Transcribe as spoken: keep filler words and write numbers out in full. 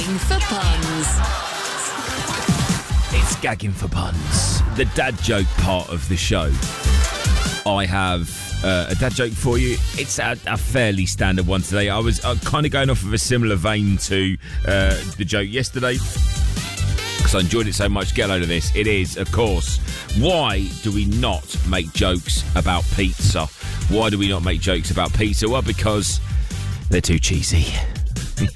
Gagging for Puns. It's Gagging for Puns, the dad joke part of the show. I have uh, a dad joke for you. It's a, a fairly standard one today. I was uh, kind of going off of a similar vein to uh, the joke yesterday because I enjoyed it so much. Get a load of this. It is, of course, why do we not make jokes about pizza? Why do we not make jokes about pizza? Well, because they're too cheesy.